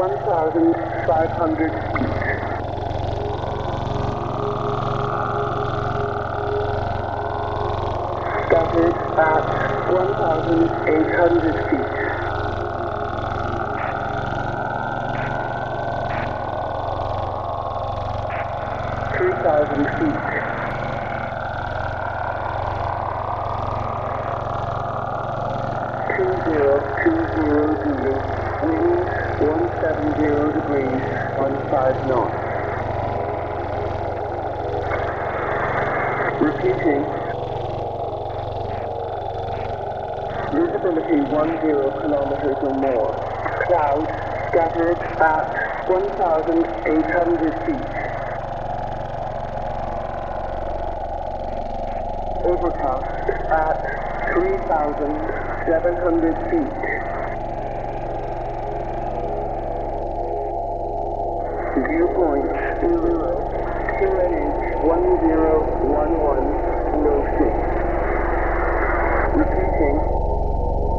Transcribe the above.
1,500 feet. Scattered at 1,800 feet. 3,000 feet. 2020 dealing, wind 170 degrees, 15 knots. Repeating. Visibility 10 kilometers or more. Clouds scattered at 1,800 feet. Overcast at 3,700 feet. Viewpoint 0, QNH 10.